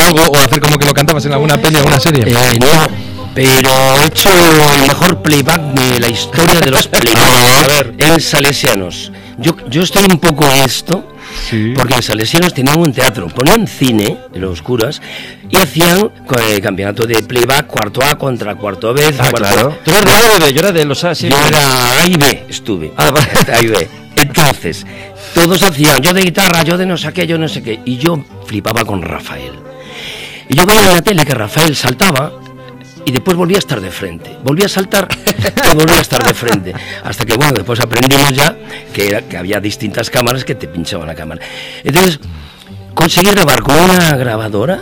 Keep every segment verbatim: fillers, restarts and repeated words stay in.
algo o hacer como que lo cantabas en alguna peli o alguna serie? Eh, no, pero he hecho el mejor playback de la historia de los playbacks A ver. en Salesianos. Yo, yo estoy un poco en esto, Sí. porque en Salesianos tenían un teatro, ponían cine en los curas y hacían eh, campeonato de playback, cuarto A contra cuarto B. Ah, cuarto claro. A. Tú eres de A o de B, yo era de los A, sí. Yo era A y B, estuve. Ah, vale. A y B. Entonces, todos hacían, yo de guitarra, yo de no sé qué, yo no sé qué, y yo flipaba con Rafael. Y yo veía en la tele que Rafael saltaba y después volvía a estar de frente. Volvía a saltar y volvía a estar de frente. Hasta que, bueno, después aprendimos ya que, era, que había distintas cámaras que te pinchaban la cámara. Entonces, conseguí grabar con una grabadora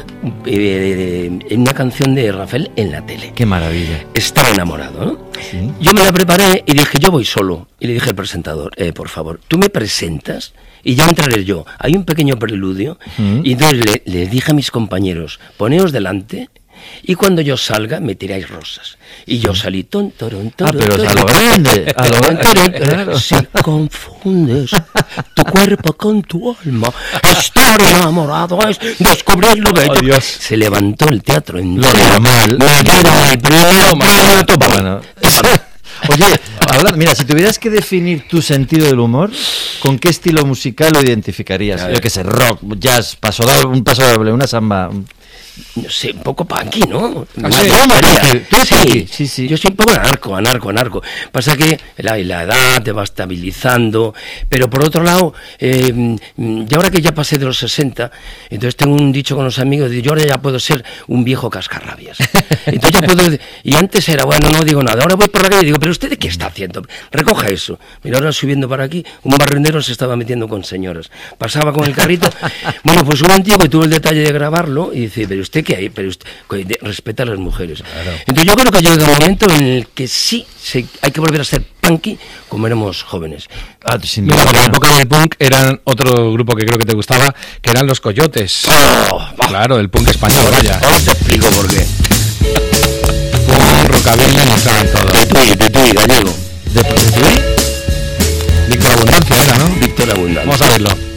eh, en una canción de Rafael en la tele. Qué maravilla. Estaba enamorado, ¿no? Sí. Yo me la preparé y dije, yo voy solo. Y le dije al presentador, eh, por favor, tú me presentas y ya entraré yo. Hay un pequeño preludio. Mm. Y entonces le, le dije a mis compañeros, poneos delante y cuando yo salga me tiráis rosas. Y yo salí ton, torón, Ah, torón, pero torón, a lo grande, a lo grande, claro. Si confundes tu cuerpo con tu alma, estar enamorado es descubrir lo bello. Oh, Dios. Se levantó el teatro en Lo normal. Me dieron el primer Toma, premio, toma. bueno. Oye, hablando, mira, si tuvieras que definir tu sentido del humor, ¿con qué estilo musical lo identificarías? A ver. Yo qué sé, rock, jazz, paso doble, un paso doble, una samba. No sé, un poco punky, ¿no? Ah, Me sí, gustaría. punky, tú eres Sí, punky, sí, sí. Yo soy un poco anarco, anarco, anarco. Pasa que la, la edad te va estabilizando, pero por otro lado, eh, y ahora que ya pasé de los sesenta, entonces tengo un dicho con los amigos, de, yo ahora ya puedo ser un viejo cascarrabias. Entonces ya puedo, y antes era, bueno, no digo nada, ahora voy por la calle y digo, pero ¿usted de qué está haciendo? Recoja eso. Mira, ahora subiendo para aquí, un barrendero se estaba metiendo con señoras. Pasaba con el carrito. Bueno, pues un tío que tuvo el detalle de grabarlo y dice, pero ¿usted qué hay? Pero usted respeta a las mujeres. Claro. Entonces yo creo que llega un momento en el que sí se, hay que volver a ser punky como éramos jóvenes. Ah, sin Mira, duda. en la época del punk eran otro grupo que creo que te gustaba, que eran los Coyotes. Oh, Claro, el punk español, vaya. Ahora te explico por qué. Punk, rockabilly, estaban todos. Tetuí, Tetuí, gallego. ¿De, de, de, Víctor Abundancia era, ¿no? Víctor Abundancia. Vamos a verlo.